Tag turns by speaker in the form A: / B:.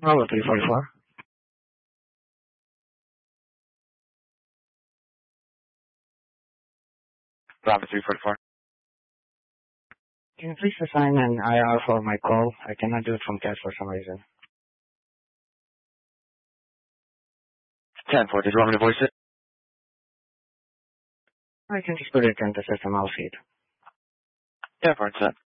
A: Bravo 344.
B: Bravo 344.
A: Can you please assign an IR for my call? I cannot do it from cash for some reason.
B: 10-4, did you want me to voice it?
A: I can just put it in the system, I'll see it.
B: 10-4, it's set.